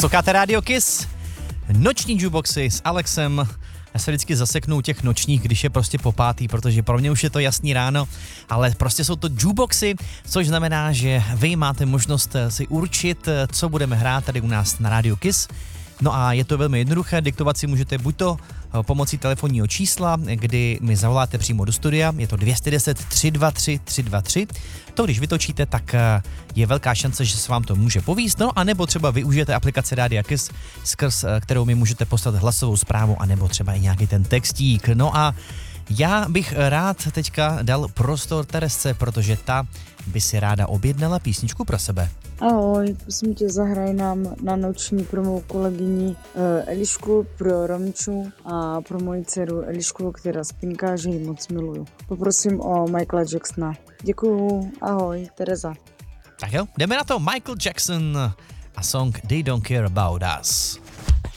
Posloucháte Radio Kiss, noční jukeboxy s Alexem. Já se vždycky zaseknu u těch nočních, když je prostě po pátý, protože pro mě už je to jasný ráno, ale prostě jsou to jukeboxy, což znamená, že vy máte možnost si určit, co budeme hrát tady u nás na Radio Kiss. No a je to velmi jednoduché, diktovat si můžete buď to pomocí telefonního čísla, kdy mi zavoláte přímo do studia, je to 210 323 323. To když vytočíte, tak je velká šance, že se vám to může povíst, no a nebo třeba využijete aplikaci Radia Kiss, skrz kterou mi můžete poslat hlasovou zprávu, a nebo třeba i nějaký ten textík. No a já bych rád teďka dal prostor Teresce, protože ta by si ráda objednala písničku pro sebe. Ahoj, prosím tě, zahraj nám na noční pro mou kolegyni Elišku, pro Romču a pro moji dceru Elišku, která spinká, že ji moc miluju. Poprosím o Michaela Jacksona. Děkuju, ahoj, Tereza. Tak jo, jdeme na to. Michael Jackson a song They Don't Care About Us.